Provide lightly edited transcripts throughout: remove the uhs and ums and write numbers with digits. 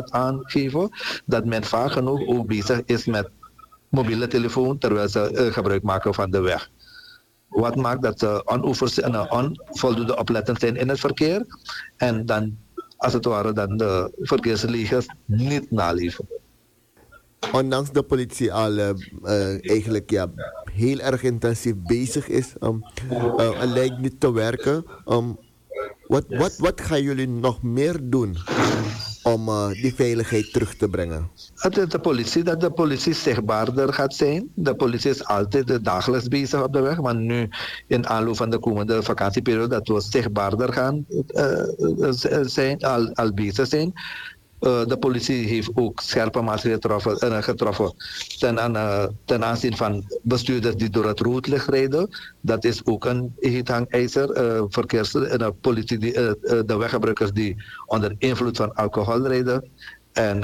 dat aangeven, dat men vaak genoeg ook bezig is met mobiele telefoon terwijl ze gebruik maken van de weg. Wat maakt dat ze onvoldoende oplettend zijn in het verkeer en dan, als het ware, dan de verkeersregels niet naleven. Ondanks de politie al eigenlijk heel erg intensief bezig is en lijkt niet te werken. Wat gaan jullie nog meer doen om die veiligheid terug te brengen? Het is dat de politie zichtbaarder gaat zijn. De politie is altijd dagelijks bezig op de weg. Maar nu in aanloop van de komende vakantieperiode dat we zichtbaarder gaan zijn, al bezig zijn. De politie heeft ook scherpe maatregelen getroffen ten aanzien van bestuurders die door het roodlicht rijden. Dat is ook een hangijzer. De weggebruikers die onder invloed van alcohol rijden. En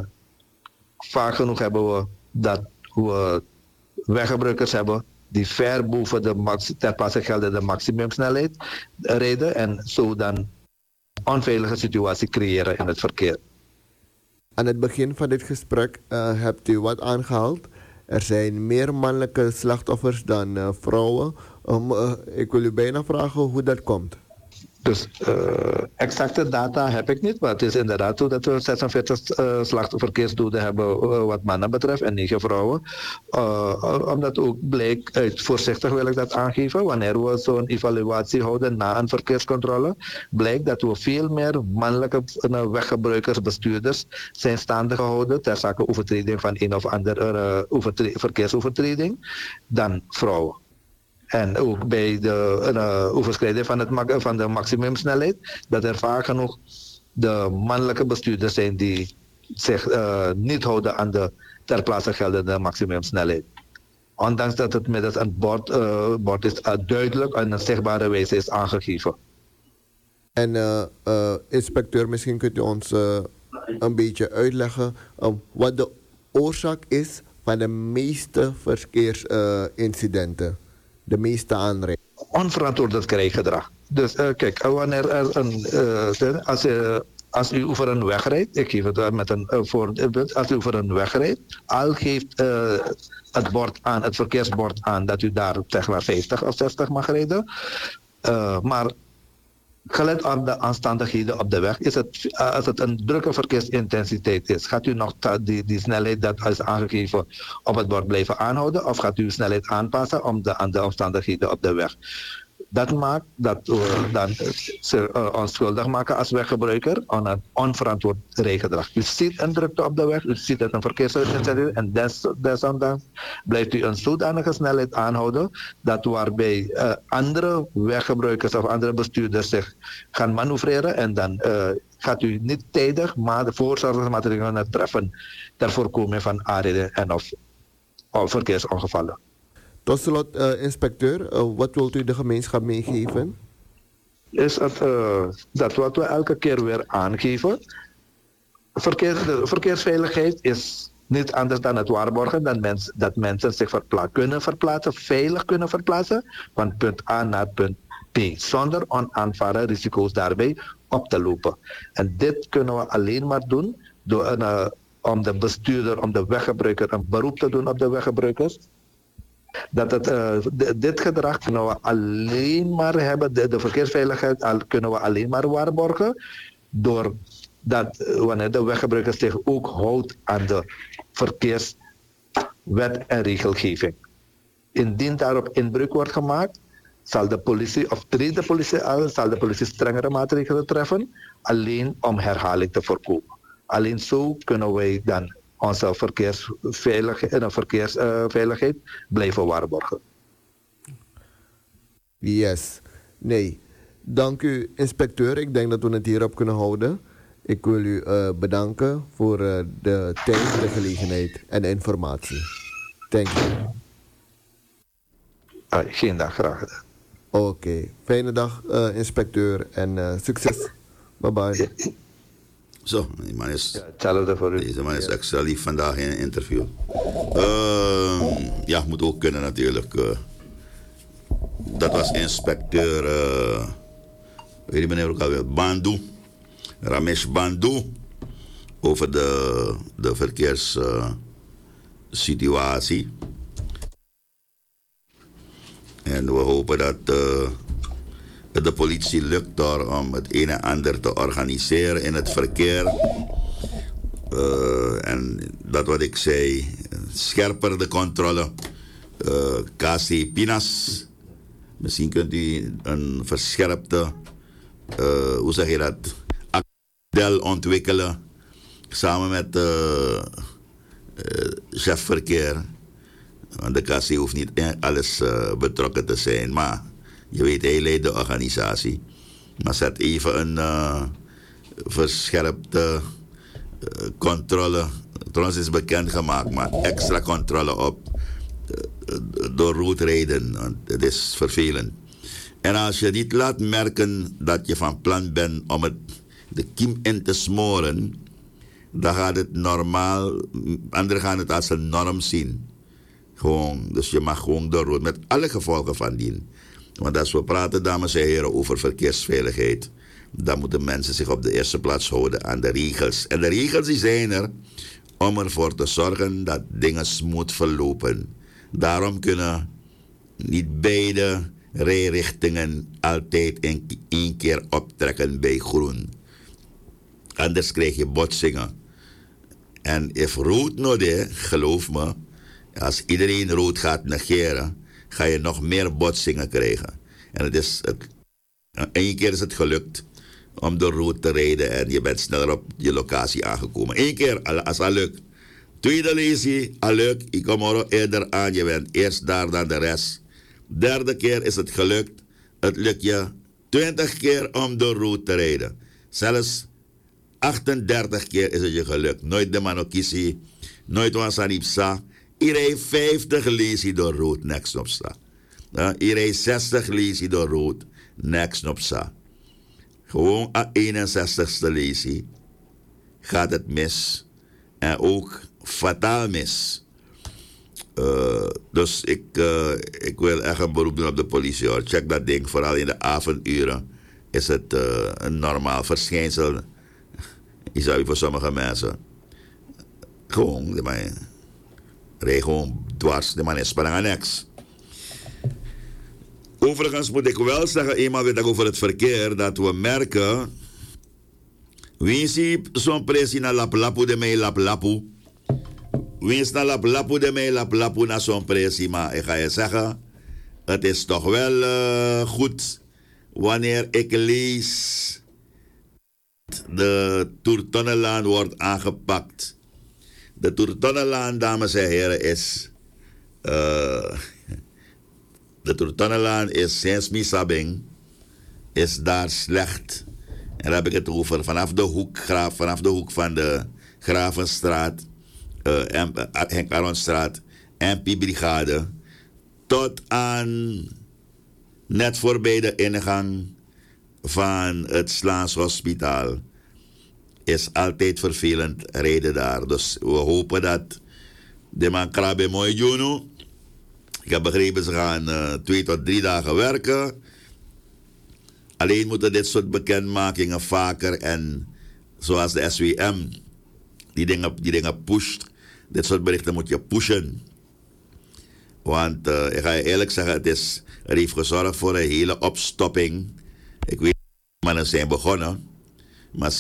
vaak genoeg hebben we dat we weggebruikers hebben die ver boven de ter plaatse geldende maximumsnelheid rijden en zo dan een onveilige situatie creëren in het verkeer. Aan het begin van dit gesprek hebt u wat aangehaald. Er zijn meer mannelijke slachtoffers dan vrouwen. Ik wil u bijna vragen hoe dat komt. Dus exacte data heb ik niet, maar het is inderdaad zo dat we 46 verkeersdoden hebben wat mannen betreft en 9 vrouwen. Omdat ook blijkt, voorzichtig wil ik dat aangeven, wanneer we zo'n evaluatie houden na een verkeerscontrole, blijkt dat we veel meer mannelijke weggebruikers, bestuurders zijn staande gehouden ter zake overtreding van een of andere verkeersovertreding dan vrouwen. En ook bij de overschrijding van de maximumsnelheid, dat er vaak genoeg de mannelijke bestuurders zijn die zich niet houden aan de ter plaatse geldende maximumsnelheid. Ondanks dat het middels een bord is duidelijk en een zichtbare wijze is aangegeven. En inspecteur, misschien kunt u ons een beetje uitleggen wat de oorzaak is van de meeste verkeersincidenten. De meeste aanrijdingen. Onverantwoord rijgedrag. Dus kijk, wanneer er als u over een weg rijdt, ik geef het met een voorbeeld, als u over een weg rijdt, al geeft het verkeersbord aan dat u daar zeg maar 50 of 60 mag rijden, maar gelet op de omstandigheden op de weg, als het een drukke verkeersintensiteit is, gaat u nog die snelheid dat is aangegeven op het bord blijven aanhouden of gaat u uw snelheid aanpassen aan de omstandigheden op de weg? Dat maakt dat we dan ons schuldig maken als weggebruiker aan een onverantwoord rijgedrag. U ziet een drukte op de weg, u ziet het een verkeersintensiteit en desondanks blijft u een zodanige snelheid aanhouden dat waarbij andere weggebruikers of andere bestuurders zich gaan manoeuvreren en dan gaat u niet tijdig maar de voorzorgsmaatregelen treffen ter voorkoming van aanrijdingen en of verkeersongevallen. Tot slot, inspecteur, wat wilt u de gemeenschap meegeven? Is dat wat we elke keer weer aangeven. De verkeersveiligheid is niet anders dan het waarborgen dat mensen zich kunnen verplaatsen, veilig kunnen verplaatsen, van punt A naar punt B, zonder onaanvaardbare risico's daarbij op te lopen. En dit kunnen we alleen maar doen door om de bestuurder, om de weggebruiker een beroep te doen op de weggebruikers. Dit gedrag kunnen we alleen maar hebben, de verkeersveiligheid kunnen we alleen maar waarborgen doordat wanneer de weggebruiker zich ook houdt aan de verkeerswet en regelgeving. Indien daarop inbreuk wordt gemaakt, zal de politie strengere maatregelen treffen, alleen om herhaling te voorkomen. Alleen zo kunnen wij dan onze verkeersveiligheid blijven waarborgen. Yes. Nee. Dank u, inspecteur. Ik denk dat we het hierop kunnen houden. Ik wil u bedanken voor de tijd, de gelegenheid en de informatie. Thank you. Geen dag, graag gedaan. Oké. Fijne dag, inspecteur. En succes. Bye-bye. Zo, die man is, deze man is extra lief vandaag in een interview. Ja, moet ook kunnen natuurlijk. Dat was inspecteur, weet je meneer ook alweer, Bandhu, Ramesh Bandhu. over de verkeerssituatie. En we hopen dat de politie lukt door om het een en ander te organiseren in het verkeer. En dat wat ik zei, scherper de controle. KC Pinas. Misschien kunt u een verscherpte, hoe zeg je dat, model ontwikkelen. Samen met chef verkeer. Want de KC hoeft niet alles betrokken te zijn. Maar je weet, hij leidt de organisatie. Maar zet even een verscherpte controle. Trouwens is bekendgemaakt, maar extra controle op door routrijden. Want het is vervelend. En als je niet laat merken dat je van plan bent om de kiem in te smoren, dan gaat het normaal, anderen gaan het als een norm zien. Gewoon, dus je mag gewoon door rood met alle gevolgen van dien. Want als we praten, dames en heren, over verkeersveiligheid, dan moeten mensen zich op de eerste plaats houden aan de regels. En de regels die zijn er om ervoor te zorgen dat dingen smooth verlopen. Daarom kunnen niet beide rijrichtingen altijd in één keer optrekken bij groen. Anders krijg je botsingen. En if rood nodig, geloof me, als iedereen rood gaat negeren, ga je nog meer botsingen krijgen. En één keer is het gelukt om door rood te rijden en je bent sneller op je locatie aangekomen. Eén keer, als het lukt. Tweede lesie, al lukt, ik kom er eerder aan, je bent eerst daar dan de rest. Derde keer is het gelukt, het lukt je 20 keer om door rood te rijden. Zelfs 38 keer is het je gelukt. Nooit de manokisi, nooit wansanipsa. Je rijdt 50 lesie door rood, niks op sta. Je rijdt 60 lesie door rood, niks op sta. Gewoon aan 61ste lesie gaat het mis. En ook fataal mis. Dus ik wil echt een beroep doen op de politie. Hoor. Check dat ding, vooral in de avonduren is het een normaal verschijnsel. Je zou voor sommige mensen gewoon, de man rijdt gewoon dwars, de man is spannend aan niks. Overigens moet ik wel zeggen, eenmaal weer over het verkeer, dat we merken, wie ziet zo'n pressie naar laplapu de mij laplapu? Wie is naar laplapu de mij laplapu naar zo'n pressie? Maar ik ga je zeggen, het is toch wel goed wanneer ik lees de Toertonnelaan wordt aangepakt. De Toertonnelaan, dames en heren, is de Toertonnelaan is sinds Misabing is daar slecht. En daar heb ik het over vanaf de hoek van de Gravenstraat, Henk Aronstraat en MP-brigade tot aan net voorbij de ingang van het Slaans Hospitaal is altijd vervelend rijden daar. Dus we hopen dat de man Krabe mooi doen. Ik heb begrepen, ze gaan 2 tot 3 dagen werken. Alleen moeten dit soort bekendmakingen vaker en zoals de SWM die dingen pusht. Dit soort berichten moet je pushen. Want ik ga je eerlijk zeggen, er heeft gezorgd voor een hele opstopping. Ik weet dat mannen zijn begonnen. Maar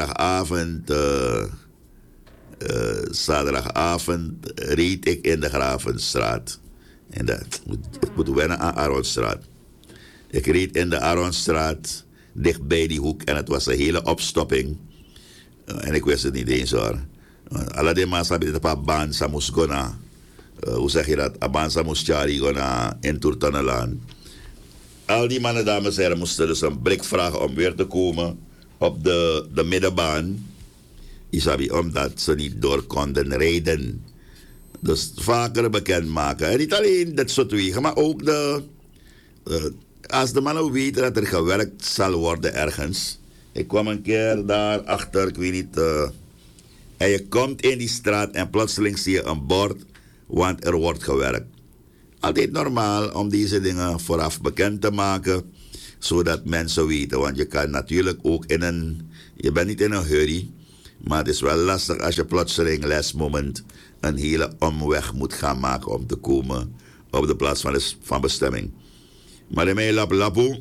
zaterdagavond reed ik in de Gravenstraat. En ik moet wennen aan Aronstraat. Ik reed in de Aronstraat, dicht bij die hoek. En het was een hele opstopping. En ik wist het niet eens hoor. Alle die mensen hebben dit op een baan, ze moest gaan. Hoe zeg je dat? Een baan, ze moest gaan in Toertonnelaan. Al die mannen, dames en heren, moesten dus een blik vragen om weer te komen op de middenbaan. Isabi, omdat ze niet door konden rijden. Dus vaker bekendmaken. En niet alleen dat soort wegen, maar ook als de mannen weten dat er gewerkt zal worden ergens. Ik kwam een keer daar achter, ik weet niet. En je komt in die straat en plotseling zie je een bord, want er wordt gewerkt. Altijd normaal om deze dingen vooraf bekend te maken, zodat mensen weten. Want je kan natuurlijk ook je bent niet in een hurry, Maar het is wel lastig als je plotseling lesmoment een hele omweg moet gaan maken om te komen op de plaats van bestemming. Maar in mijn lapu,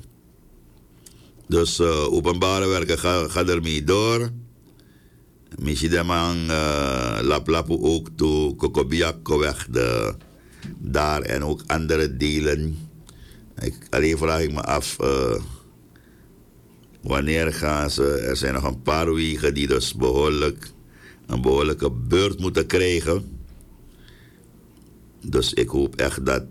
dus openbare werken ga ermee door. Misschien de man lapu ook to Kokobiakoweg daar en ook andere delen. Alleen vraag ik me af wanneer gaan ze. Er zijn nog een paar wegen die dus een behoorlijke beurt moeten krijgen. Dus ik hoop echt dat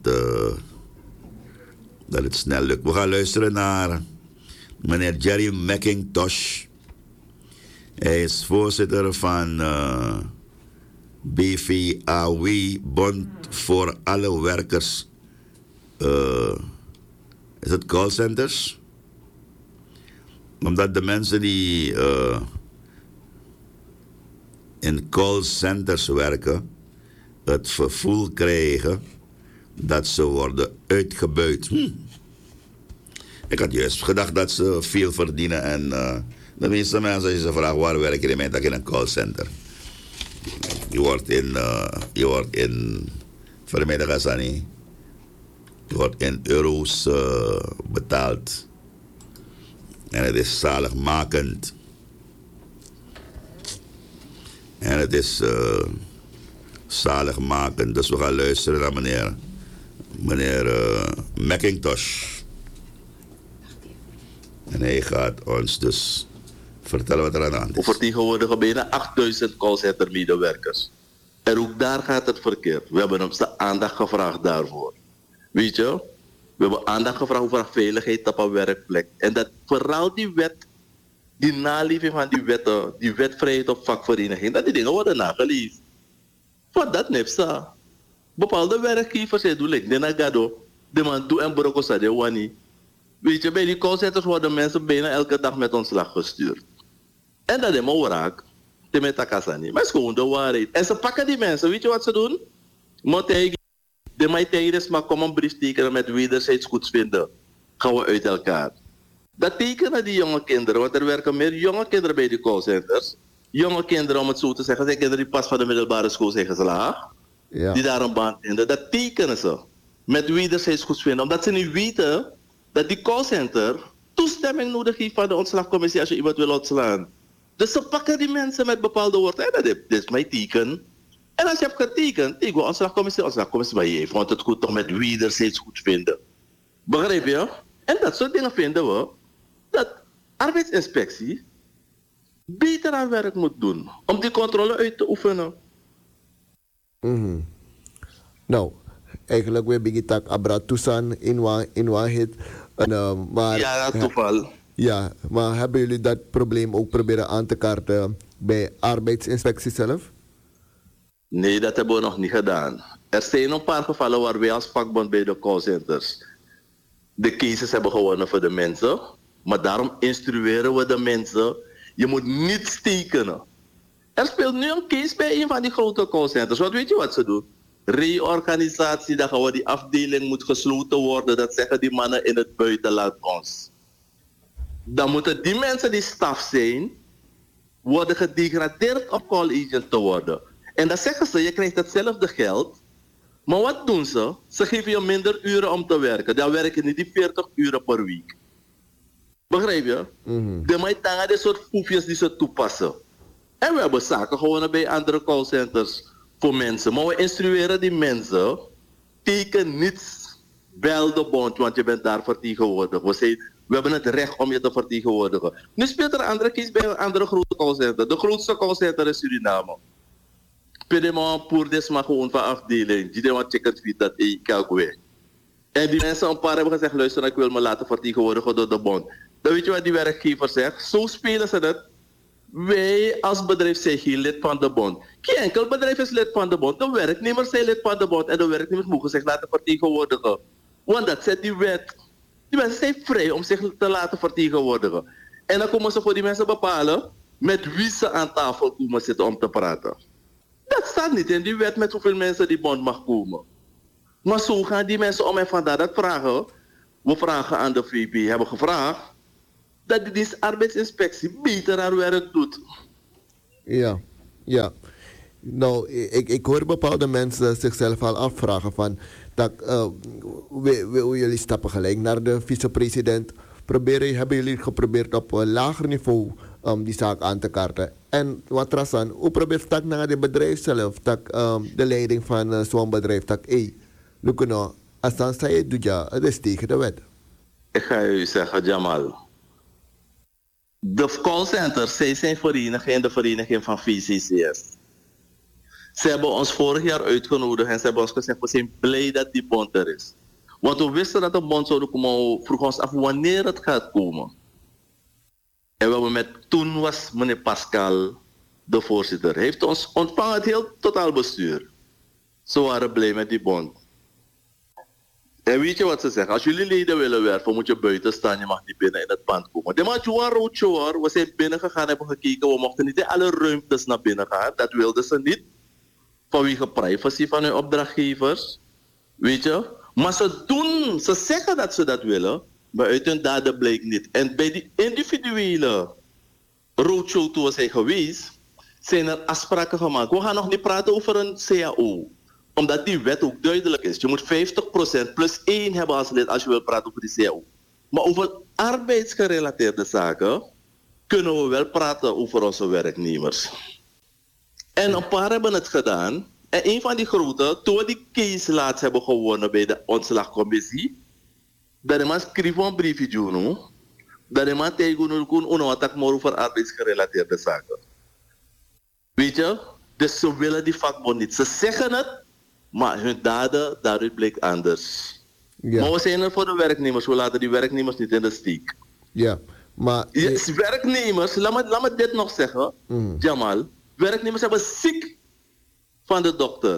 het snel lukt. We gaan luisteren naar meneer Jerry McIntosh. Hij is voorzitter van BVAW, Bond voor alle werkers. Is het callcenters? Omdat de mensen die in callcenters werken het gevoel krijgen dat ze worden uitgebuit. Ik had juist gedacht dat ze veel verdienen en de meeste mensen, als je ze vraagt waar werken die mensen, in een callcenter. Je wordt in vermiddag als dat niet. Je wordt in euro's betaald. En het is zaligmakend. En het is zaligmakend. Dus we gaan luisteren naar meneer McIntosh. En hij gaat ons dus vertellen wat er aan de hand is. We vertegenwoordigen bijna 8000 callcenter medewerkers. En ook daar gaat het verkeerd. We hebben ons de aandacht gevraagd daarvoor. Weet je? We hebben aandacht gevraagd over veiligheid op een werkplek. En dat vooral die wet, die naleving van die wetten, die wet vrijheid op vakvereniging, dat die dingen worden nageleefd. Wat dat nepsa. Bepaalde werkgevers doen like Denagado, de man doet en brokosa de wani. Weet je, bij die callcenters worden mensen bijna elke dag met ontslag gestuurd. En dat is maar raak. De metakasani. Maar het is gewoon de waarheid. En ze pakken die mensen, weet je wat ze doen? De mij tijdens maar kom een brief tekenen met wederzijds goedvinden. Gaan we uit elkaar. Dat tekenen die jonge kinderen, want er werken meer jonge kinderen bij die callcenters. Jonge kinderen, om het zo te zeggen, zijn kinderen die pas van de middelbare school zijn geslaagd. Ja. Die daar een baan vinden. Dat tekenen ze met wederzijds goedvinden. Omdat ze niet weten dat die callcenter toestemming nodig heeft van de ontslagcommissie als je iemand wil ontslaan. Dus ze pakken die mensen met bepaalde woorden. En dat is mijn teken. En als je hebt getekend, ik wil ontslagcommissie, maar je vond het goed toch met wederzijds goed vinden. Begrijp je? En dat soort dingen vinden we dat arbeidsinspectie beter aan werk moet doen om die controle uit te oefenen. Nou, eigenlijk we beginnen abra toesan in hit. Maar ja, toeval. Ja, maar hebben jullie dat probleem ook proberen aan te kaarten bij arbeidsinspectie zelf? Nee, dat hebben we nog niet gedaan. Er zijn een paar gevallen waar wij als vakbond bij de callcenters de cases hebben gewonnen voor de mensen. Maar daarom instrueren we de mensen. Je moet niet tekenen. Er speelt nu een case bij een van die grote callcenters. Wat weet je wat ze doen? Reorganisatie, dat gewoon die afdeling moet gesloten worden. Dat zeggen die mannen in het buitenland ons. Dan moeten die mensen die staf zijn, worden gedegradeerd om call agent te worden. En dan zeggen ze, je krijgt hetzelfde geld. Maar wat doen ze? Ze geven je minder uren om te werken. Dan werk je niet die 40 uren per week. Begrijp je? De maitanga, dit soort poefjes die ze toepassen. En we hebben zaken gewonnen bij andere callcenters voor mensen. Maar we instrueren die mensen, teken niets, bel de bond, want je bent daar vertegenwoordigd. We hebben het recht om je te vertegenwoordigen. Nu speelt er een andere kies bij een andere grote callcenter. De grootste callcenter is Suriname. Pedemon pour desma gewoon van afdeling. Die dewan checken tweet dat ik kijk weg. En die mensen een paar hebben gezegd, luister, ik wil me laten vertegenwoordigen door de bond. Dan weet je wat die werkgever zegt? Zo spelen ze het. Wij als bedrijf zijn geen lid van de bond. Geen enkel bedrijf is lid van de bond. De werknemers zijn lid van de bond en de werknemers mogen zich laten vertegenwoordigen. Want dat zegt die wet. Die mensen zijn vrij om zich te laten vertegenwoordigen. En dan komen ze voor die mensen bepalen met wie ze aan tafel komen zitten om te praten. Dat staat niet in die wet met hoeveel mensen die bond mag komen. Maar zo gaan die mensen om en vandaar dat vragen. We vragen aan de VP, hebben gevraagd dat de dienst arbeidsinspectie beter haar werk doet. Ja, ja. Nou, ik hoor bepaalde mensen zichzelf al afvragen van dat jullie stappen gelijk naar de vicepresident. Hebben jullie geprobeerd op een lager niveau die zaak aan te kaarten? En wat Rasan, hoe probeert dat naar het bedrijf zelf, dat, de leiding van zo'n bedrijf, dat look nou, als dan zei je doet ja, het is tegen de wet. Ik ga u zeggen, Jamal. De callcenters, zij zijn vereniging, de vereniging van VCCS. Ze hebben ons vorig jaar uitgenodigd en ze hebben ons gezegd, we zijn blij dat die bond er is. Want we wisten dat de bond zou komen, we vroegen ons af wanneer het gaat komen. En we hebben toen was meneer Pascal de voorzitter. Hij heeft ons ontvangen, het heel totaalbestuur. Ze waren blij met die bond. En weet je wat ze zeggen? Als jullie leden willen werven, moet je buiten staan. Je mag niet binnen in het pand komen. De maatje, we zijn binnen gegaan, hebben gekeken. We mochten niet in alle ruimtes naar binnen gaan. Dat wilden ze niet. Vanwege privacy van hun opdrachtgevers. Weet je? Maar ze zeggen dat ze dat willen. Maar uit hun daden blijkt niet. En bij die individuele roadshow toen we zijn geweest, zijn er afspraken gemaakt. We gaan nog niet praten over een CAO. Omdat die wet ook duidelijk is. Je moet 50% plus 1 hebben als lid als je wil praten over die CAO. Maar over arbeidsgerelateerde zaken kunnen we wel praten over onze werknemers. En een paar hebben het gedaan. En een van die grote, toen we die case laatst hebben gewonnen bij de ontslagcommissie, dat de man schreef een briefje doen, dat de man tegen kon attack maar over arbeidsgerelateerde zaken. Weet je? Dus ze willen die vakbond niet. Ze zeggen het, maar hun daden, daaruit blijkt anders. Ja. Maar we zijn er voor de werknemers. We laten die werknemers niet in de steek. Ja, maar... Yes, werknemers, laat me dit nog zeggen, Jamal. Werknemers hebben ziek van de dokter.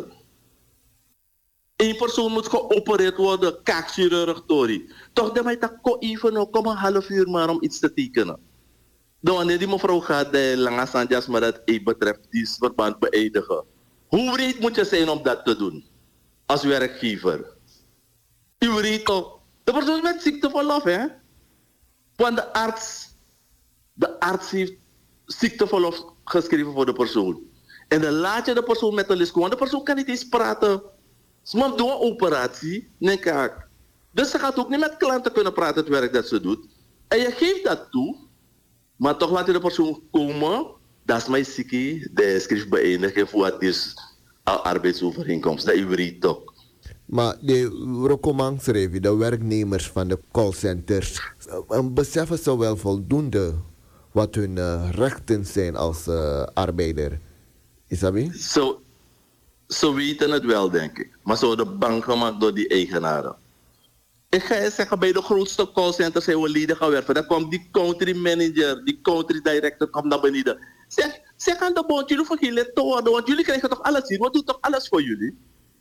Eén persoon moet geopereerd worden, kaakchirurg, Tori. Toch dat mij tak even, kom een half uur maar om iets te tekenen. Dan wanneer die mevrouw gaat, de lange sandjas, maar dat betreft, die verband beëindigen. Hoe breed moet je zijn om dat te doen? Als werkgever. U weet toch, de persoon met ziekteverlof, hè? Want de arts heeft ziekteverlof geschreven voor de persoon. En dan laat je de persoon met een list komen. De persoon kan niet eens praten. Ze moet doen een operatie. Nee, kijk. Dus ze gaat ook niet met klanten kunnen praten, het werk dat ze doet. En je geeft dat toe. Maar toch laat je de persoon komen. Dat is mijn ziekie. De schrift beëindigen voor het is arbeidsovereenkomst. Dat weet toch. Maar de Rokomang schreef, de werknemers van de callcenters, beseffen ze wel voldoende wat hun rechten zijn als arbeider? Is dat wie? Ze weten het wel, denk ik. Maar ze worden bang gemaakt door die eigenaren. Ik ga je zeggen, bij de grootste callcenters zijn we leden gaan werven. Dan komt die country manager, die country director komt naar beneden. Zeg aan de bond, jullie hoeven geen lid te worden, want jullie krijgen toch alles hier. We doen toch alles voor jullie?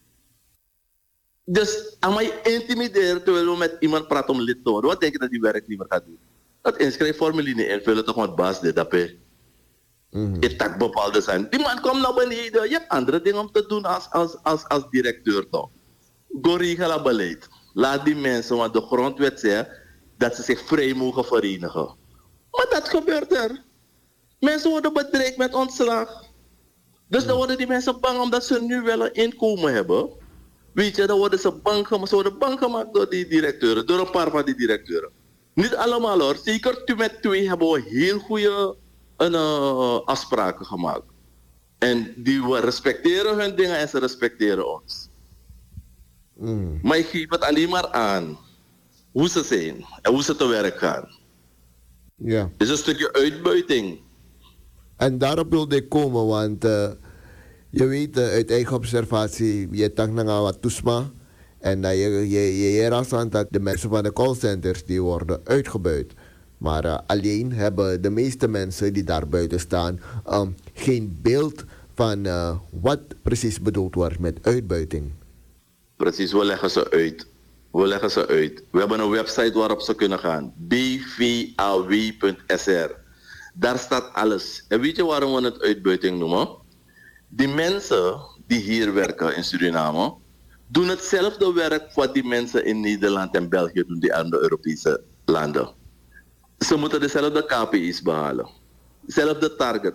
Dus aan mij intimideren terwijl we met iemand praten om lid te worden. Wat denk je dat die werknemer gaat doen? Dat inschrijfformulier niet invullen, toch met baas dit, dat je tak bepaalde zijn. Die man komt naar beneden, je hebt andere dingen om te doen als directeur toch. Go regelen beleid. Laat die mensen, want de grondwet zegt dat ze zich vrij mogen verenigen. Maar dat gebeurt er. Mensen worden bedreigd met ontslag. Dus dan worden die mensen bang omdat ze nu wel een inkomen hebben. Weet je, dan worden ze bang gemaakt. Ze worden bang gemaakt door die directeuren, door een paar van die directeuren. Niet allemaal hoor. Zeker met 2 hebben we heel goede afspraken gemaakt. En we respecteren hun dingen en ze respecteren ons. Maar ik geef het alleen maar aan hoe ze zijn en hoe ze te werk gaan. Ja. Het is een stukje uitbuiting. En daarop wilde ik komen, want je weet uit eigen observatie, je tankt naar wat toesma. En je raast dat de mensen van de callcenters die worden uitgebuit. Maar alleen hebben de meeste mensen die daar buiten staan geen beeld van wat precies bedoeld wordt met uitbuiting. Precies, we leggen ze uit. We hebben een website waarop ze kunnen gaan. bvaw.sr. Daar staat alles. En weet je waarom we het uitbuiting noemen? Die mensen die hier werken in Suriname doen hetzelfde werk wat die mensen in Nederland en België doen, die andere Europese landen. Ze moeten dezelfde KPI's behalen. Dezelfde targets.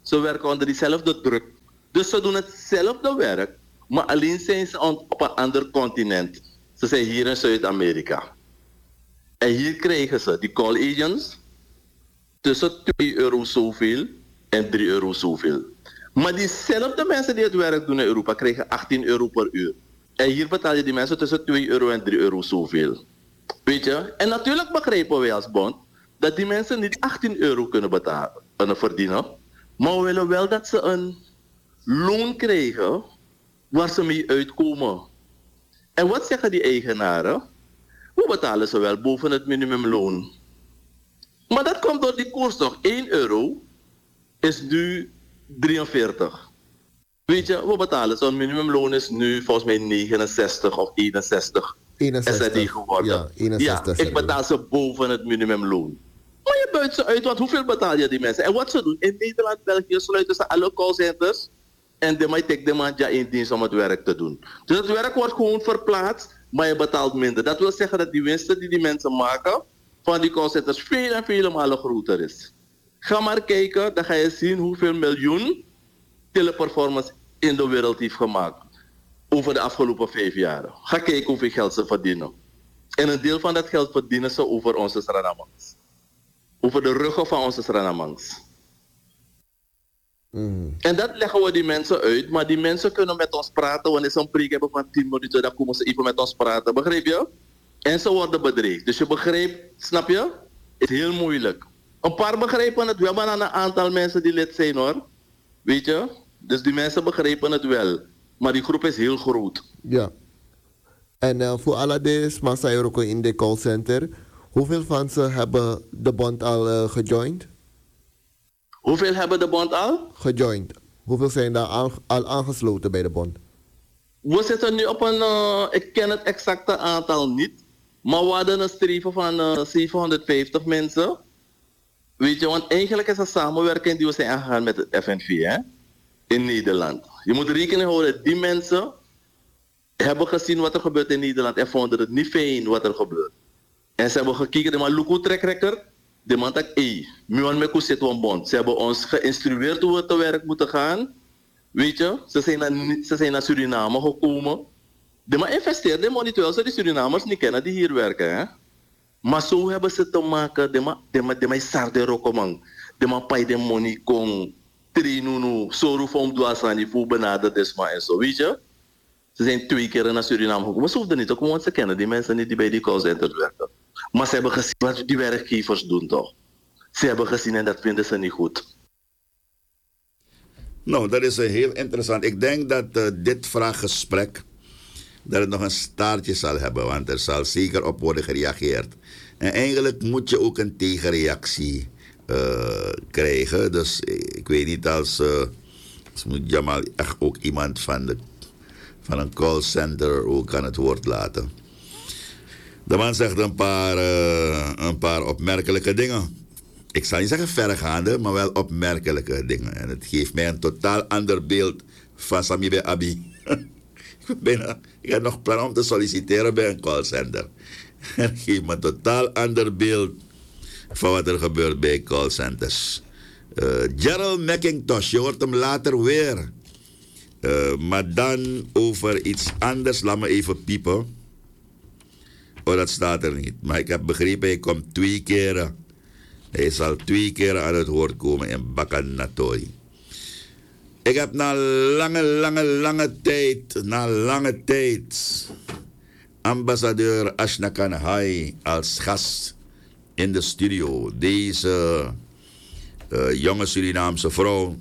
Ze werken onder diezelfde druk. Dus ze doen hetzelfde werk, maar alleen zijn ze op een ander continent. Ze zijn hier in Zuid-Amerika. En hier krijgen ze die call agents tussen €2 zoveel en €3 zoveel. Maar diezelfde mensen die het werk doen in Europa krijgen €18 per uur. En hier betaal je die mensen tussen €2 en €3 zoveel. Weet je? En natuurlijk begrijpen wij als bond dat die mensen niet €18 kunnen verdienen. Maar we willen wel dat ze een loon krijgen waar ze mee uitkomen. En wat zeggen die eigenaren? We betalen ze wel boven het minimumloon. Maar dat komt door die koers toch. €1 is nu 43. Weet je, we betalen zo'n minimumloon is nu volgens mij 69 of 61. 61 SRD geworden. Ja, 61. Ja, ik betaal ze boven het minimumloon. Maar je buit ze uit, want hoeveel betaal je die mensen? En wat ze doen, in Nederland, België sluiten ze alle callcenters en de mij take de man ja in dienst om het werk te doen. Dus het werk wordt gewoon verplaatst, maar je betaalt minder. Dat wil zeggen dat die winsten die mensen maken van die callcenters veel en vele malen groter is. Ga maar kijken, dan ga je zien hoeveel miljoen Teleperformance in de wereld heeft gemaakt over de afgelopen 5 jaar. Ga kijken hoeveel geld ze verdienen. En een deel van dat geld verdienen ze over onze Sranamangs. Over de ruggen van onze Sranamangs. En dat leggen we die mensen uit, maar die mensen kunnen met ons praten. Wanneer ze een preek hebben van 10 minuten, dan komen ze even met ons praten. Begrijp je? En ze worden bedreigd. Dus je begrijpt, snap je? Het is heel moeilijk. Een paar begrijpen het. We hebben een aantal mensen die lid zijn hoor. Weet je? Dus die mensen begrijpen het wel. Maar die groep is heel groot. Ja. En voor alle deze mensen ook in de callcenter, hoeveel van ze hebben de bond al gejoind? Hoeveel hebben de bond al? Gejoind. Hoeveel zijn daar al aangesloten bij de bond? We zitten nu op een, ik ken het exacte aantal niet, maar we hadden een streven van 750 mensen. Weet je, want eigenlijk is het samenwerking die we zijn aangegaan met het FNV hè? In Nederland. Je moet rekening houden, die mensen hebben gezien wat er gebeurt in Nederland en vonden het niet fijn wat er gebeurt. En ze hebben gekeken, maar Luko track record, de man dat Muan Meku zit een bond. Ze hebben ons geïnstrueerd hoe we te werk moeten gaan. Weet je, ze zijn naar Suriname gekomen. De man investeert, de man terwijl ze die Surinamers niet kennen die hier werken. Hè? Maar zo hebben ze te maken, de man sarde rokomang. De man pay de money kong, trinunu, soru vom duasani, voor benaderd desma en zo, weet je. Ze zijn 2 keer naar Suriname gekomen. Ze hoefden niet te komen, want ze kennen die mensen niet die bij die callcenters werken. Maar ze hebben gezien wat die werkgevers doen toch. Ze hebben gezien en dat vinden ze niet goed. Nou, dat is heel interessant. Ik denk dat dit vraaggesprek dat het nog een staartje zal hebben, want er zal zeker op worden gereageerd. En eigenlijk moet je ook een tegenreactie krijgen. Dus ik weet niet als moet Jamal echt ook iemand van een callcenter ook aan het woord laten. De man zegt een paar opmerkelijke dingen. Ik zal niet zeggen verregaande, maar wel opmerkelijke dingen. En het geeft mij een totaal ander beeld van Samibe Abi. Ik heb nog plan om te solliciteren bij een callcenter. Het geeft me een totaal ander beeld van wat er gebeurt bij callcenters. Gerald McIntosh, je hoort hem later weer. Maar dan over iets anders, laat me even piepen. Oh, dat staat er niet. Maar ik heb begrepen, hij komt 2 keer. Hij zal 2 keer aan het woord komen in Bakanatori. Ik heb na lange tijd ambassadeur Ashna Kanhai als gast in de studio. Deze jonge Surinaamse vrouw.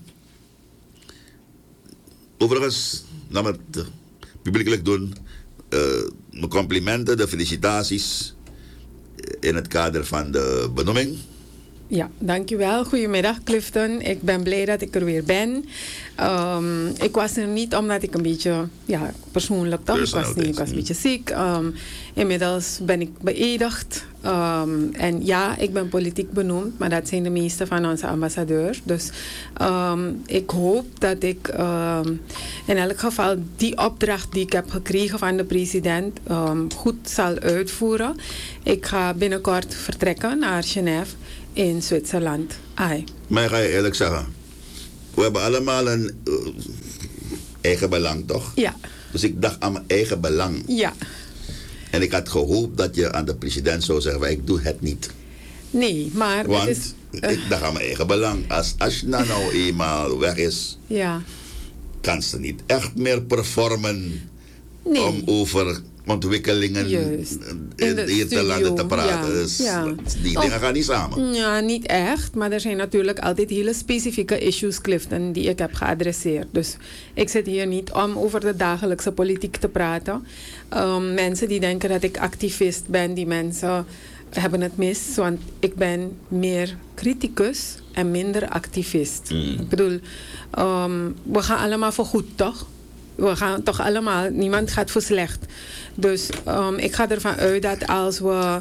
Overigens, laat me het publiekelijk doen. Mijn complimenten, de felicitaties in het kader van de benoeming. Ja, dankjewel. Goedemiddag Clifton. Ik ben blij dat ik er weer ben. Ik was er niet omdat ik een beetje, persoonlijk toch, ik was een beetje ziek. Inmiddels ben ik beëdigd. En ja, ik ben politiek benoemd, maar dat zijn de meeste van onze ambassadeurs. Dus ik hoop dat ik in elk geval die opdracht die ik heb gekregen van de president goed zal uitvoeren. Ik ga binnenkort vertrekken naar Genève in Zwitserland. Maar ga je eerlijk zeggen, we hebben allemaal een eigen belang, toch? Ja. Dus ik dacht aan mijn eigen belang. Ja. En ik had gehoopt dat je aan de president zou zeggen, ik doe het niet. Nee, maar Want het is... ik dacht aan mijn eigen belang. Als je nou eenmaal weg is, ja. kan ze niet echt meer performen om over ontwikkelingen in hier te landen te praten. Ja. Dus Ja. die dingen gaan niet samen. Ja, niet echt. Maar er zijn natuurlijk altijd hele specifieke issues, Clifton, die ik heb geadresseerd. Dus ik zit hier niet om over de dagelijkse politiek te praten. Mensen die denken dat ik activist ben, die mensen hebben het mis. Want ik ben meer criticus en minder activist. Ik bedoel, we gaan allemaal voor goed, toch? We gaan toch allemaal, niemand gaat voor slecht. Dus ik ga ervan uit dat als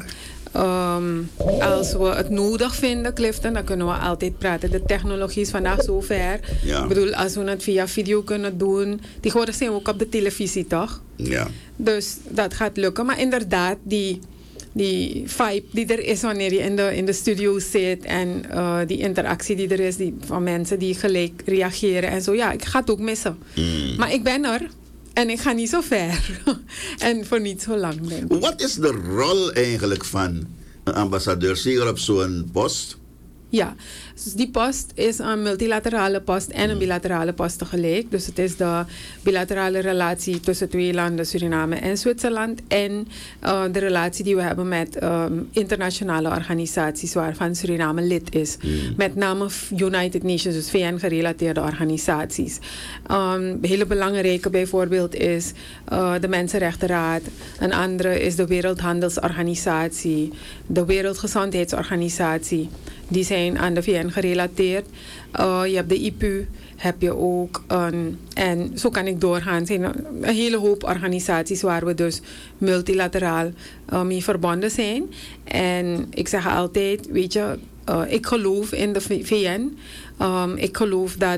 we het nodig vinden, Clifton, dan kunnen we altijd praten. De technologie is vandaag zo ver. Ja. Ik bedoel, als we het via video kunnen doen. Tegenwoordig zijn we ook op de televisie, toch? Ja. Dus dat gaat lukken. Maar inderdaad, die vibe die er is wanneer je in de studio zit en die interactie die er is van mensen die gelijk reageren en zo. Ja, ik ga het ook missen. Maar ik ben er en ik ga niet zo ver. En voor niet zo lang, denk ik. Wat is de rol eigenlijk van een ambassadeur, zeker op zo'n post? Ja, dus die post is een multilaterale post en een bilaterale post tegelijk. Dus het is de bilaterale relatie tussen twee landen, Suriname en Zwitserland. En de relatie die we hebben met internationale organisaties waarvan Suriname lid is. Met name United Nations, dus VN-gerelateerde organisaties. Een hele belangrijke bijvoorbeeld is de Mensenrechtenraad. Een andere is de Wereldhandelsorganisatie, de Wereldgezondheidsorganisatie. Die zijn aan de VN gerelateerd. Je hebt de IPU, heb je ook. En zo kan ik doorgaan. Er zijn een hele hoop organisaties waar we dus multilateraal mee verbonden zijn. En ik zeg altijd, weet je, ik geloof in de VN. Ik geloof dat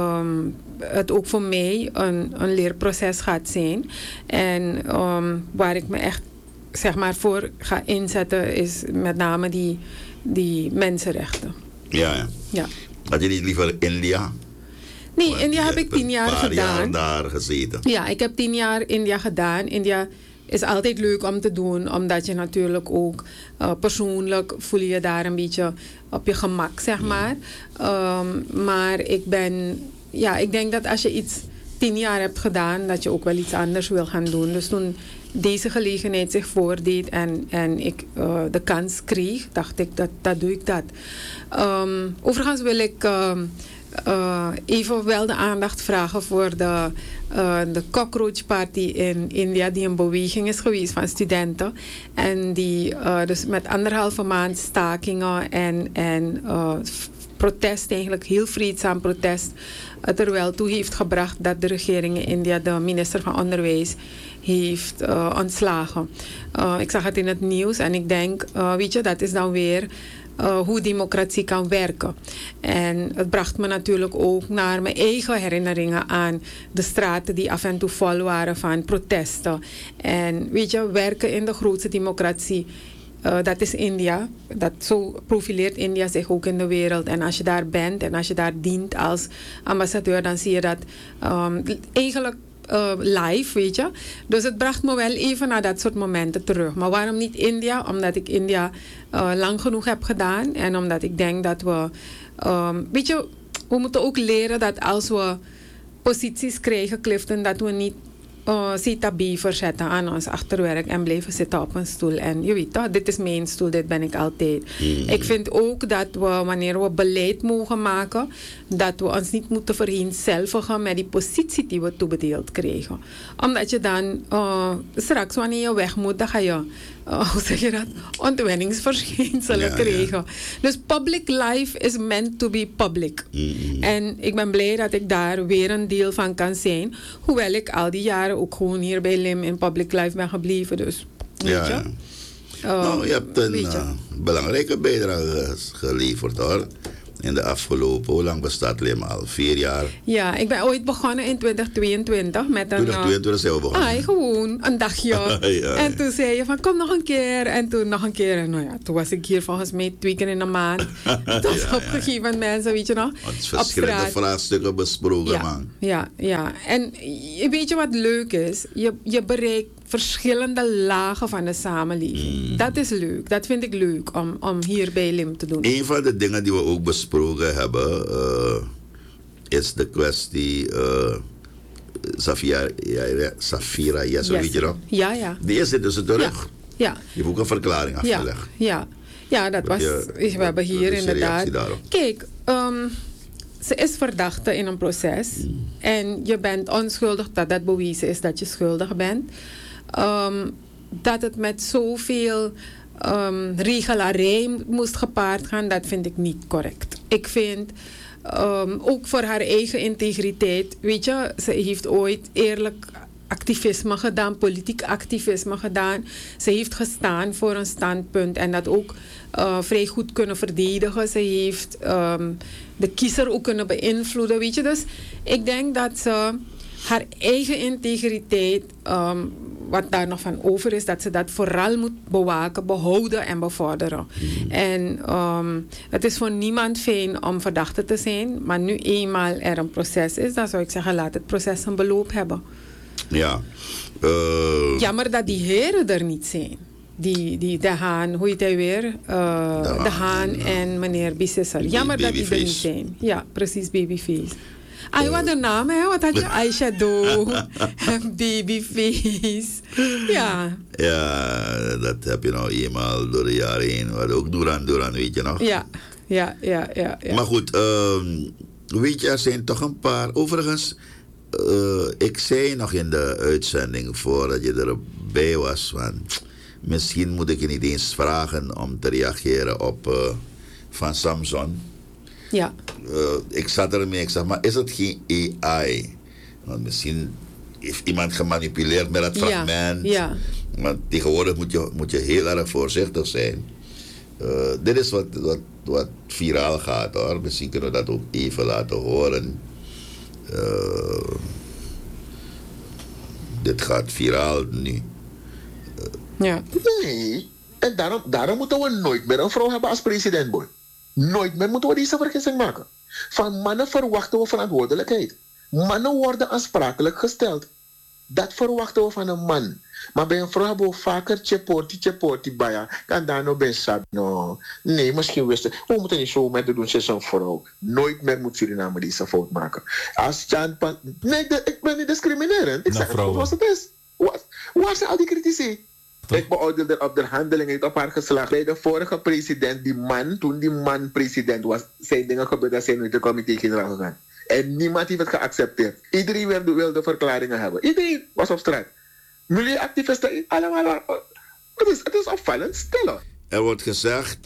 het ook voor mij een leerproces gaat zijn. En waar ik me echt, zeg maar, voor ga inzetten is met name die mensenrechten. Ja. Had je niet liever India? Nee, India heb ik 10 jaar gedaan. Een paar jaar daar gezeten. Ja, ik heb 10 jaar India gedaan. India is altijd leuk om te doen, omdat je natuurlijk ook persoonlijk voel je daar een beetje op je gemak, zeg maar. Maar ik denk dat als je iets 10 jaar hebt gedaan, dat je ook wel iets anders wil gaan doen. Dus toen deze gelegenheid zich voordeed en ik de kans kreeg, dacht ik, dat doe ik dat. Overigens wil ik even wel de aandacht vragen voor de Cockroach Party in India, die een beweging is geweest van studenten. En die dus met 1,5 maand stakingen en protest, eigenlijk heel vreedzaam protest, het er wel toe heeft gebracht dat de regering in India de minister van Onderwijs heeft ontslagen. Ik zag het in het nieuws en ik denk, weet je, dat is dan weer hoe democratie kan werken. En het bracht me natuurlijk ook naar mijn eigen herinneringen aan de straten die af en toe vol waren van protesten. En weet je, werken in de grootste democratie, dat is India. Zo profileert India zich ook in de wereld. En als je daar bent en als je daar dient als ambassadeur, dan zie je dat eigenlijk live, weet je. Dus het bracht me wel even naar dat soort momenten terug. Maar waarom niet India? Omdat ik India lang genoeg heb gedaan. En omdat ik denk dat we... weet je, we moeten ook leren dat als we posities krijgen, Clifton, dat we niet CTB verzetten aan ons achterwerk en blijven zitten op een stoel. En je weet toch, dit is mijn stoel, dit ben ik altijd. Ik vind ook dat we, wanneer we beleid mogen maken, dat we ons niet moeten vereenzelvigen met die positie die we toebedeeld krijgen. Omdat je dan straks, wanneer je weg moet, dan ga je, hoe zeg je dat, ontwenningsverschijnselen krijgen. Dus public life is meant to be public. En ik ben blij dat ik daar weer een deel van kan zijn. Hoewel ik al die jaren ook gewoon hier bij LIM in public life ben gebleven. Dus, weet je? Nou, je hebt een belangrijke bijdrage geleverd, hoor. in de afgelopen, hoe lang bestaat Lim al? 4 jaar? Ja, ik ben ooit begonnen in 2022 met een... 2022 zijn we begonnen? Gewoon een dagje. Ja. En toen zei je van, kom nog een keer. En toen nog een keer. En nou ja, toen was ik hier volgens mij 2 keer in een maand. Toen op een gegeven moment mensen, weet je nog, Het is verschillende vraagstukken besproken, man. Ja. En weet je wat leuk is? Je bereikt verschillende lagen van de samenleving. Dat is leuk. Dat vind ik leuk om hier bij LIM te doen. Een van de dingen die we ook besproken hebben is de kwestie Safira, yes, weet je nog? Ja. Die is dit dus terug. Ja. Je hebt ook een verklaring afgelegd. Ja, dat was... We hebben hier inderdaad... Kijk, ze is verdachte in een proces. En je bent onschuldig dat bewezen is dat je schuldig bent. Dat het met zoveel regelarij moest gepaard gaan, dat vind ik niet correct. Ik vind, ook voor haar eigen integriteit, weet je, ze heeft ooit eerlijk activisme gedaan, politiek activisme gedaan. Ze heeft gestaan voor een standpunt en dat ook vrij goed kunnen verdedigen. Ze heeft de kiezer ook kunnen beïnvloeden, weet je. Dus ik denk dat ze haar eigen integriteit, wat daar nog van over is, dat ze dat vooral moet bewaken, behouden en bevorderen. En het is voor niemand fijn om verdachte te zijn, maar nu eenmaal er een proces is, dan zou ik zeggen, laat het proces een beloop hebben. Ja. Jammer dat die heren er niet zijn. De Haan, hoe heet hij weer? De Haan en meneer Bissessel. Jammer dat die er niet zijn. Ja, precies, Babyface. Wat de naam, hè? Wat had je? Eyeshadow, Babyface. Ja. Ja, dat heb je nou eenmaal door de jaren heen. Wat ook Duran, weet je nog? Ja. Maar goed, weet je, er zijn toch een paar... Overigens, ik zei nog in de uitzending voordat je erbij was, van, misschien moet ik je niet eens vragen om te reageren op Van Samson. Ja. Ik zat ermee, ik zeg, maar is het geen AI? Want misschien heeft iemand gemanipuleerd met dat fragment. Ja. Want tegenwoordig moet je heel erg voorzichtig zijn. Dit is wat viraal gaat, hoor. Misschien kunnen we dat ook even laten horen. Dit gaat viraal nu. Ja. Nee. En daarom moeten we nooit meer een vrouw hebben als president, boy. Nooit meer moeten we deze vergissing maken. Van mannen verwachten we verantwoordelijkheid. Mannen worden aansprakelijk gesteld. Dat verwachten we van een man. Maar bij een vrouw hebben we vaker tjeporti baya. Kan daar nog bij zat. No. Nee, misschien wisten we moeten niet zo met de doen, ze is een vrouw. Nooit meer moet Suriname deze fout maken. Als Jan Pan... Nee, ik ben niet discriminerend. Ik zeg het zoals het is. Waar zijn al die critici? Ik beoordeelde op de handelingen op haar geslacht. Bij de vorige president, toen die man president was, zijn dingen gebeurd dat zijn uit de comité-generaal gegaan. En niemand heeft het geaccepteerd. Iedereen wilde verklaringen hebben. Iedereen was op straat. Milieuactivisten, allemaal. Het is opvallend, stil. Er wordt gezegd,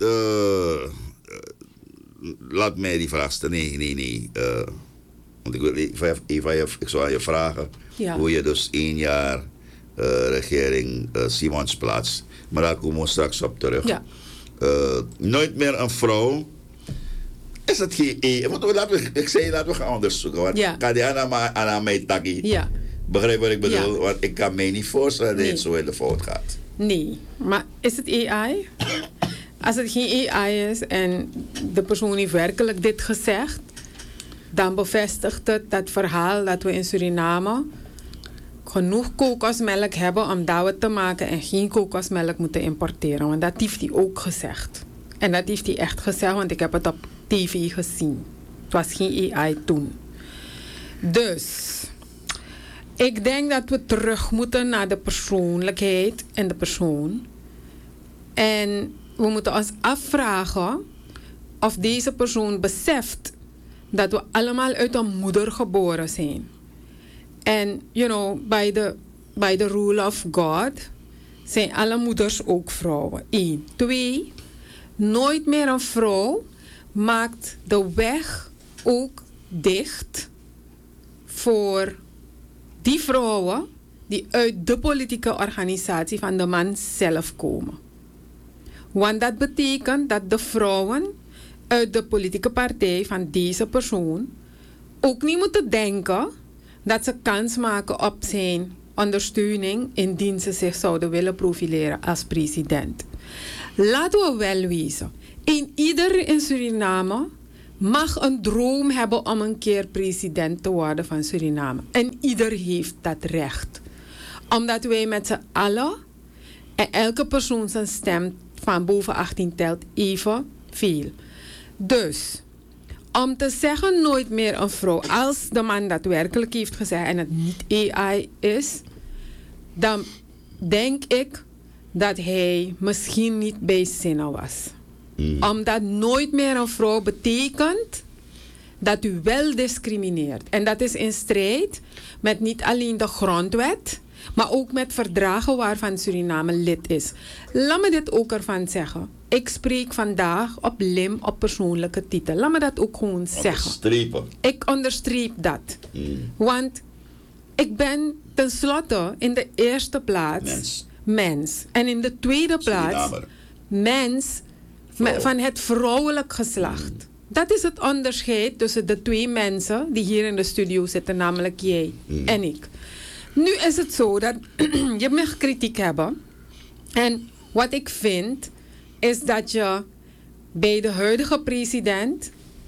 laat mij die vraag stellen. Nee. Want ik wil ik zou aan je vragen hoe je dus 1 jaar regering Simons plaatst. Maar daar komen we straks op terug. Ja. Nooit meer een vrouw. Is het geen ik zei laten we gaan onderzoeken. Want kan die aan mij takkie? Ja. Begrijp wat ik bedoel? Want ik kan mij niet voorstellen dat het zo in de fout gaat. Nee, maar is het AI? Als het geen AI is en de persoon heeft werkelijk dit gezegd, dan bevestigt het dat verhaal dat we in Suriname genoeg kokosmelk hebben om dat te maken en geen kokosmelk moeten importeren. Want dat heeft hij ook gezegd. En dat heeft hij echt gezegd, want ik heb het op tv gezien. Het was geen AI toen. Dus ik denk dat we terug moeten naar de persoonlijkheid en de persoon. En we moeten ons afvragen of deze persoon beseft dat we allemaal uit een moeder geboren zijn. En, by the rule of God zijn alle moeders ook vrouwen. 1. 2. Nooit meer een vrouw maakt de weg ook dicht voor die vrouwen die uit de politieke organisatie van de man zelf komen. Want dat betekent dat de vrouwen uit de politieke partij van deze persoon ook niet moeten denken dat ze kans maken op zijn ondersteuning indien ze zich zouden willen profileren als president. Laten we wel wezen. Ieder in Suriname mag een droom hebben om een keer president te worden van Suriname. En ieder heeft dat recht. Omdat wij met z'n allen en elke persoon zijn stem van boven 18 telt even veel. Dus, om te zeggen nooit meer een vrouw, als de man dat werkelijk heeft gezegd en het niet AI is, dan denk ik dat hij misschien niet bij zinnen was. Omdat nooit meer een vrouw betekent dat u wel discrimineert. En dat is in strijd met niet alleen de grondwet, maar ook met verdragen waarvan Suriname lid is. Laat me dit ook ervan zeggen. Ik spreek vandaag op persoonlijke titel. Laat me dat ook gewoon zeggen. Ik onderstreep dat. Want ik ben tenslotte in de eerste plaats mens. En in de tweede plaats mens van het vrouwelijk geslacht. Dat is het onderscheid tussen de twee mensen die hier in de studio zitten, namelijk jij en ik. Nu is het zo dat je mag kritiek hebben. En wat ik vind is dat je bij de huidige president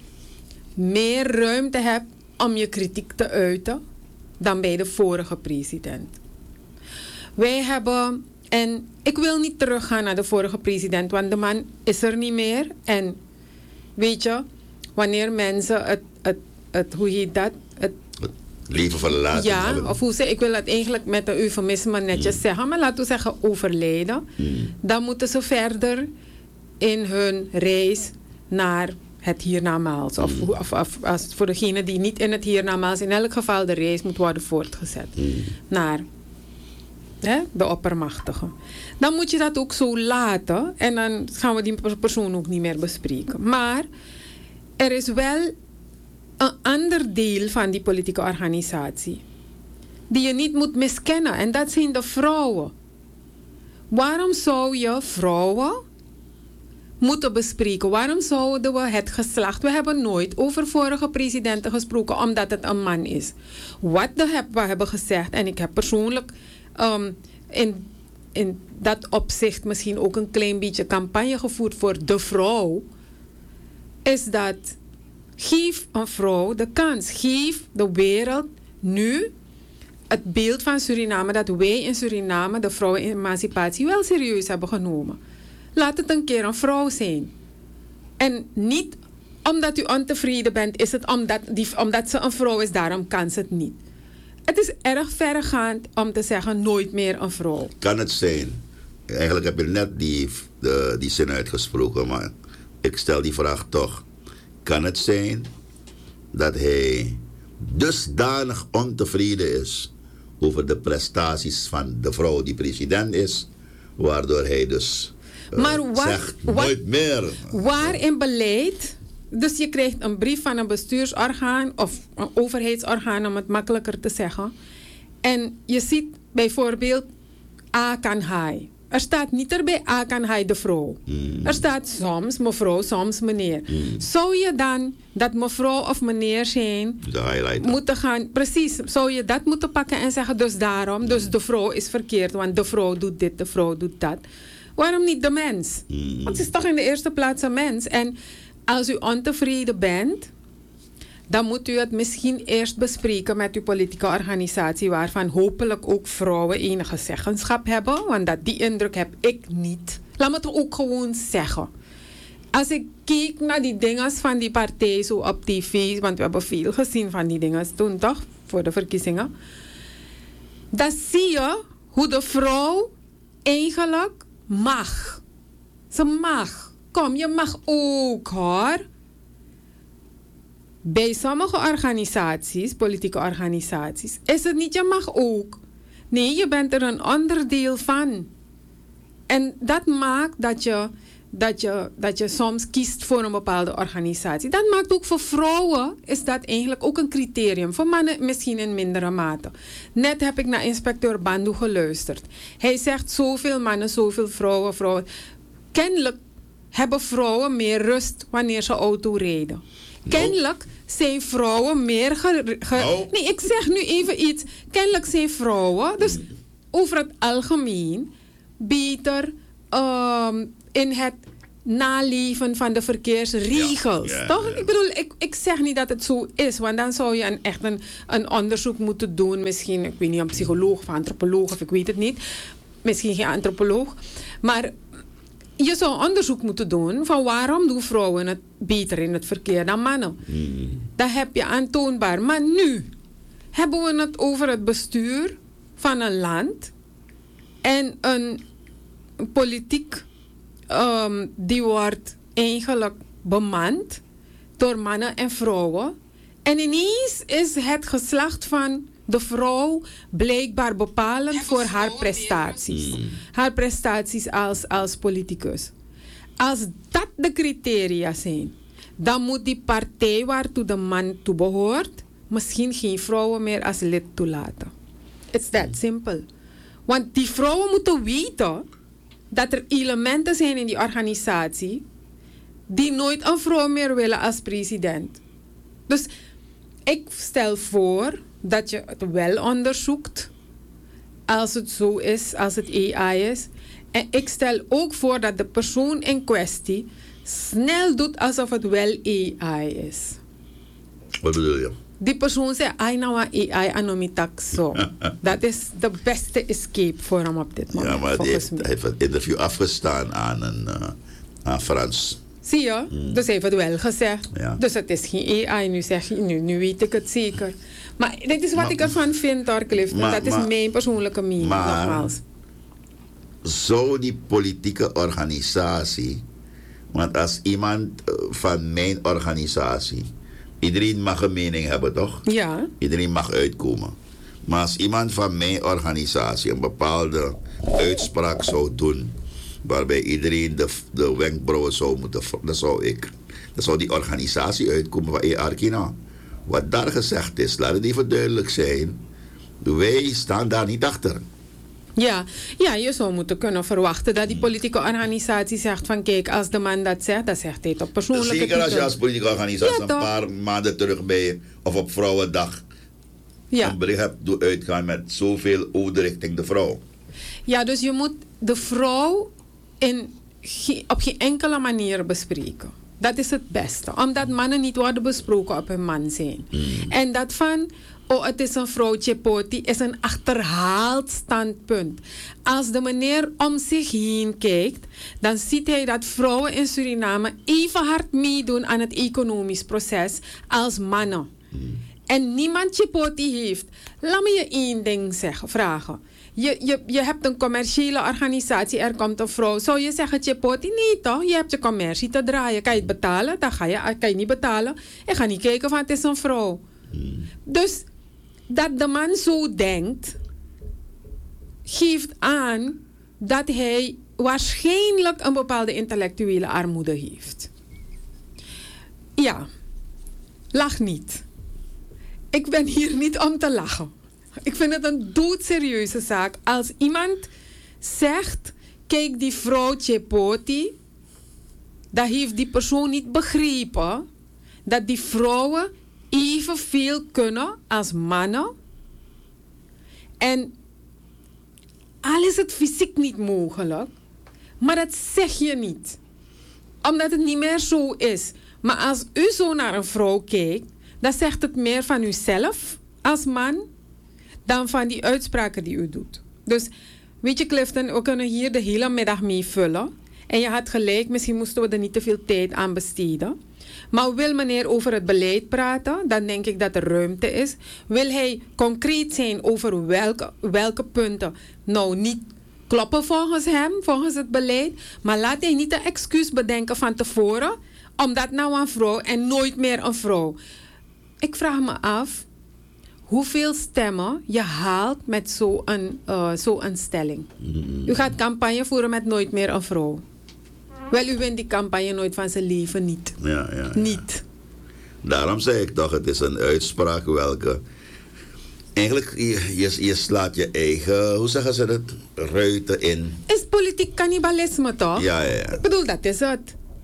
meer ruimte hebt om je kritiek te uiten dan bij de vorige president. Wij hebben, en ik wil niet teruggaan naar de vorige president, want de man is er niet meer. En weet je, wanneer mensen het hoe heet dat? Het leven verlaten. Ja, of hoe zeg ik wil het eigenlijk met een eufemisme netjes zeggen, maar laten we zeggen overlijden. Dan moeten ze verder in hun reis naar het hiernamaals. Of als voor degene die niet in het hiernamaals, in elk geval de reis moet worden voortgezet naar de oppermachtige. Dan moet je dat ook zo laten en dan gaan we die persoon ook niet meer bespreken. Maar er is wel een ander deel van die politieke organisatie die je niet moet miskennen en dat zijn de vrouwen. Waarom zou je vrouwen moeten bespreken? Waarom zouden we het geslacht... We hebben nooit over vorige presidenten gesproken omdat het een man is. Wat we hebben gezegd, en ik heb persoonlijk in dat opzicht misschien ook een klein beetje campagne gevoerd voor de vrouw, is dat geef een vrouw de kans. Geef de wereld nu het beeld van Suriname dat wij in Suriname de vrouwenemancipatie wel serieus hebben genomen. Laat het een keer een vrouw zijn. En niet omdat u ontevreden bent, is het omdat ze een vrouw is, daarom kan ze het niet. Het is erg verregaand om te zeggen nooit meer een vrouw. Kan het zijn? Eigenlijk heb je net die zin uitgesproken, maar ik stel die vraag toch. Kan het zijn dat hij dusdanig ontevreden is over de prestaties van de vrouw die president is, waardoor hij dus zegt nooit meer. Waar in beleid, dus je krijgt een brief van een bestuursorgaan of een overheidsorgaan, om het makkelijker te zeggen. En je ziet bijvoorbeeld A kan hij. Er staat niet erbij A kan hij de vrouw. Er staat soms mevrouw, soms meneer. Zou je dan dat mevrouw of meneer zijn moeten gaan... Precies, zou je dat moeten pakken en zeggen dus daarom, dus de vrouw is verkeerd, want de vrouw doet dit, de vrouw doet dat. Waarom niet de mens? Want het is toch in de eerste plaats een mens. En als u ontevreden bent, dan moet u het misschien eerst bespreken met uw politieke organisatie, waarvan hopelijk ook vrouwen enige zeggenschap hebben. Want die indruk heb ik niet. Laat me het ook gewoon zeggen. Als ik keek naar die dingen van die partij zo op tv, want we hebben veel gezien van die dingen toen toch, voor de verkiezingen. Dan zie je hoe de vrouw eigenlijk mag. Ze mag. Kom, je mag ook hoor. Bij sommige organisaties, politieke organisaties, is het niet je mag ook. Nee, je bent er een onderdeel van. En dat maakt dat je soms kiest voor een bepaalde organisatie. Dat maakt ook voor vrouwen, is dat eigenlijk ook een criterium. Voor mannen misschien in mindere mate. Net heb ik naar inspecteur Bandu geluisterd. Hij zegt zoveel mannen, zoveel vrouwen. Kennelijk hebben vrouwen meer rust wanneer ze auto rijden. Kennelijk zijn vrouwen meer... Nee, ik zeg nu even iets. Kennelijk zijn vrouwen, dus over het algemeen, beter in het naleven van de verkeersregels. Ja, toch? ja. Ik bedoel, ik zeg niet dat het zo is, want dan zou je echt een onderzoek moeten doen. Misschien, ik weet niet, een psycholoog of antropoloog, of ik weet het niet. Misschien geen antropoloog. Maar je zou onderzoek moeten doen van waarom doen vrouwen het beter in het verkeer dan mannen. Dat heb je aantoonbaar. Maar nu hebben we het over het bestuur van een land en een politiek die wordt eigenlijk bemand door mannen en vrouwen. En ineens is het geslacht van de vrouw blijkbaar bepalend voor haar prestaties. Haar prestaties als politicus. Als dat de criteria zijn, dan moet die partij waartoe de man toe behoort misschien geen vrouwen meer als lid toelaten. It's that simple. Want die vrouwen moeten weten dat er elementen zijn in die organisatie die nooit een vrouw meer willen als president. Dus ik stel voor dat je het wel onderzoekt als het zo is, als het AI is. En ik stel ook voor dat de persoon in kwestie snel doet alsof het wel AI is. Wat bedoel je? Die persoon zegt, ai nou AI anomitak zo. Dat is de beste escape voor hem op dit moment. Ja, maar hij heeft het interview afgestaan aan Frans. Zie je? Dus hij heeft het wel gezegd. Ja. Dus het is geen AI. Nu zeg je, nu weet ik het zeker. Maar dit is wat ik ervan vind, hoor, Clifton. Dat is mijn persoonlijke mening, nogmaals. Zou die politieke organisatie... Want als iemand van mijn organisatie... Iedereen mag een mening hebben, toch? Ja. Iedereen mag uitkomen. Maar als iemand van mijn organisatie een bepaalde uitspraak zou doen... waarbij iedereen de wenkbrauwen zou moeten... Dan zou die organisatie uitkomen van Arkina. Wat daar gezegd is, laat het even duidelijk zijn. Wij staan daar niet achter. Ja, je zou moeten kunnen verwachten dat die politieke organisatie zegt van kijk, als de man dat zegt, dan zegt hij het op persoonlijke Zeker als je titel. als politieke organisatie een paar maanden terug bij of op Vrouwendag een bericht hebt uitgaan met zoveel ode richting de vrouw. Ja, dus je moet de vrouw op geen enkele manier bespreken. Dat is het beste. Omdat mannen niet worden besproken op hun man zijn. En dat van... het is een vrouwtje poti, is een achterhaald standpunt. Als de meneer om zich heen kijkt, dan ziet hij dat vrouwen in Suriname even hard meedoen aan het economisch proces als mannen. En niemand chipoti heeft. Laat me je één ding vragen. Je hebt een commerciële organisatie, er komt een vrouw. Zou je zeggen chipoti? Nee toch? Je hebt je commercie te draaien. Kan je het betalen? Dan kan je niet betalen. Ik ga niet kijken van het is een vrouw. Dus dat de man zo denkt, geeft aan dat hij waarschijnlijk een bepaalde intellectuele armoede heeft. Ja, lach niet. Ik ben hier niet om te lachen. Ik vind het een doodserieuze zaak. Als iemand zegt, kijk die vrouw Chepoti, dat heeft die persoon niet begrepen dat die vrouwen evenveel kunnen als mannen. En al is het fysiek niet mogelijk, maar dat zeg je niet. Omdat het niet meer zo is. Maar als u zo naar een vrouw kijkt, dan zegt het meer van uzelf als man dan van die uitspraken die u doet. Dus weet je Clifton, we kunnen hier de hele middag mee vullen. En je had gelijk, misschien moesten we er niet te veel tijd aan besteden. Maar wil meneer over het beleid praten, dan denk ik dat er ruimte is. Wil hij concreet zijn over welke punten nou niet kloppen volgens hem, volgens het beleid. Maar laat hij niet een excuus bedenken van tevoren, omdat nou een vrouw en nooit meer een vrouw. Ik vraag me af hoeveel stemmen je haalt met zo'n stelling. U gaat campagne voeren met nooit meer een vrouw. Wel, u wint die campagne nooit van zijn leven niet. Ja. Niet. Daarom zei ik toch, het is een uitspraak welke... Eigenlijk, je slaat je eigen, hoe zeggen ze dat, ruiten in. Is politiek cannibalisme toch? Ja. Ik bedoel, dat is het.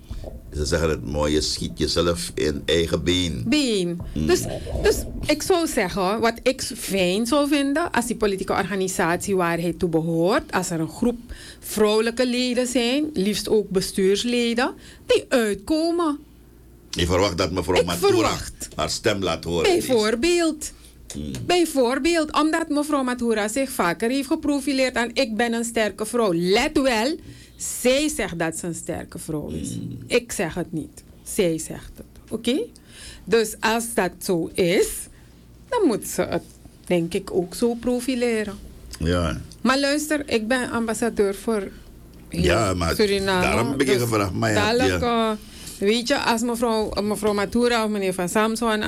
Ze zeggen het mooi, je schiet jezelf in eigen been. Dus ik zou zeggen, wat ik fijn zou vinden, als die politieke organisatie waar hij toe behoort, als er een groep vrouwelijke leden zijn, liefst ook bestuursleden, die uitkomen. Je verwacht dat mevrouw Matura haar stem laat horen. Bijvoorbeeld, omdat mevrouw Matura zich vaker heeft geprofileerd en ik ben een sterke vrouw. Let wel, zij zegt dat ze een sterke vrouw is. Ik zeg het niet. Zij zegt het. Oké? Dus als dat zo is, dan moet ze het, denk ik, ook zo profileren. Ja. Maar luister, ik ben ambassadeur voor Suriname. Daarom heb ik je gevraagd. Maar ja. Weet je, als mevrouw Matura of meneer Van Samson,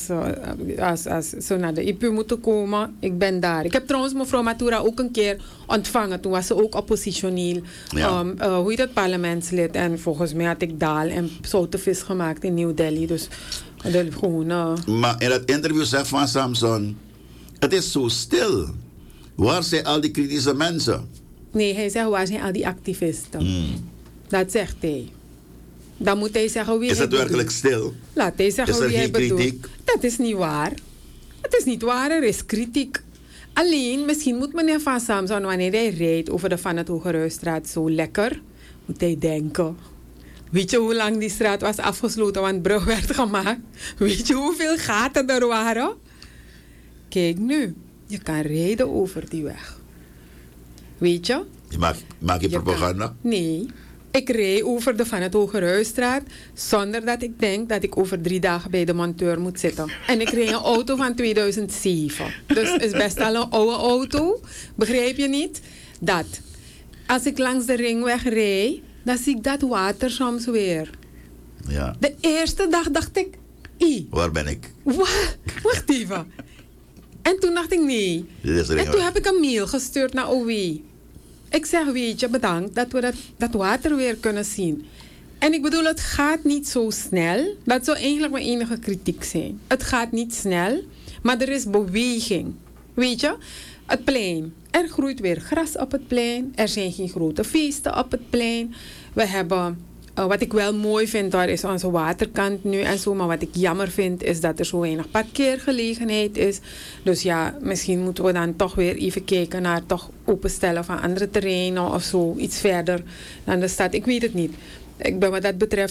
als ze naar de IPU moeten komen, ik ben daar. Ik heb trouwens mevrouw Matura ook een keer ontvangen. Toen was ze ook oppositioneel. Hoe heet het, parlementslid. En volgens mij had ik daal en zoute vis gemaakt in New Delhi. Dus gewoon... Maar in dat interview zegt Van Samson, het is zo stil. Waar zijn al die kritische mensen? Nee, hij zegt, waar zijn al die activisten? Dat zegt hij. Dan moet hij zeggen wie is het werkelijk stil? Laat hij zeggen wie hij bedoelt. Kritiek? Dat is niet waar. Het is niet waar, er is kritiek. Alleen, misschien moet meneer Van Samson, wanneer hij rijdt over de Van het Hogeruisstraat zo lekker, moet hij denken. Weet je hoe lang die straat was afgesloten, want brug werd gemaakt? Weet je hoeveel gaten er waren? Kijk nu, je kan rijden over die weg. Weet je? Maak je propaganda? Nee. Ik rijd over de Van het Hogeruisstraat zonder dat ik denk dat ik over 3 dagen bij de monteur moet zitten. En ik rijd een auto van 2007. Dus het is best al een oude auto. Begrijp je niet? Dat. Als ik langs de ringweg rijd, dan zie ik dat water soms weer. Ja. De eerste dag dacht ik, waar ben ik? Wacht even. En toen dacht ik nee. En toen heb ik een mail gestuurd naar OW. Ik zeg, weet je, bedankt dat we dat water weer kunnen zien. En ik bedoel, het gaat niet zo snel. Dat zou eigenlijk mijn enige kritiek zijn. Het gaat niet snel, maar er is beweging. Weet je, het plein. Er groeit weer gras op het plein. Er zijn geen grote feesten op het plein. We hebben... wat ik wel mooi vind, daar is onze waterkant nu en zo. Maar wat ik jammer vind, is dat er zo weinig parkeergelegenheid is. Dus ja, misschien moeten we dan toch weer even kijken naar toch openstellen van andere terreinen of zo. Iets verder dan de stad. Ik weet het niet. Ik ben wat dat betreft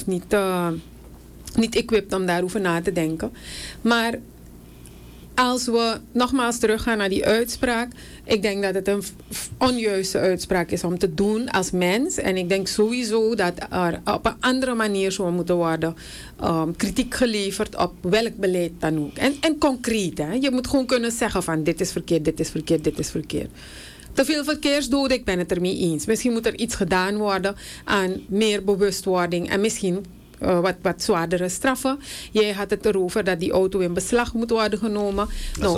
niet equipped om daarover na te denken. Maar als we nogmaals teruggaan naar die uitspraak. Ik denk dat het een onjuiste uitspraak is om te doen als mens. En ik denk sowieso dat er op een andere manier zou moeten worden kritiek geleverd op welk beleid dan ook. En concreet, hè. Je moet gewoon kunnen zeggen van dit is verkeerd, dit is verkeerd, dit is verkeerd. Te veel verkeersdoden, ik ben het ermee eens. Misschien moet er iets gedaan worden aan meer bewustwording en misschien wat zwaardere straffen. Jij had het erover dat die auto in beslag moet worden genomen.